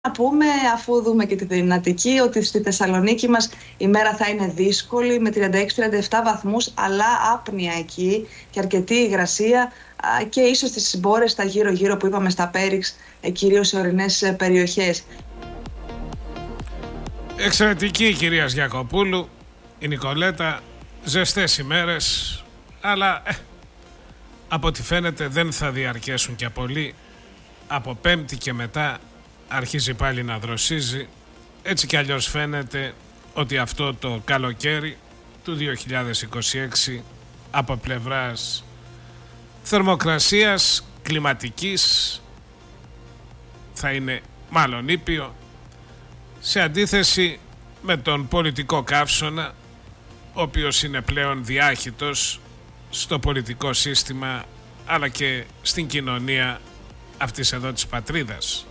να πούμε, αφού δούμε και τη Δυνατική, ότι στη Θεσσαλονίκη μας η μέρα θα είναι δύσκολη με 36-37 βαθμούς, αλλά άπνοια εκεί και αρκετή υγρασία και ίσως στις συμπόρες στα γύρω-γύρω που είπαμε στα Πέριξ, κυρίως σε ορεινές περιοχές. Εξαιρετική η κυρία Γιακοπούλου, η Νικολέτα, ζεστές ημέρες, αλλά από ό,τι φαίνεται δεν θα διαρκέσουν και πολύ. Από Πέμπτη και μετά αρχίζει πάλι να δροσίζει. Έτσι κι αλλιώς φαίνεται ότι αυτό το καλοκαίρι του 2026 από πλευράς θερμοκρασίας, κλιματικής, θα είναι μάλλον ήπιο, σε αντίθεση με τον πολιτικό καύσωνα, ο οποίος είναι πλέον διάχυτος στο πολιτικό σύστημα αλλά και στην κοινωνία αυτής εδώ της πατρίδας.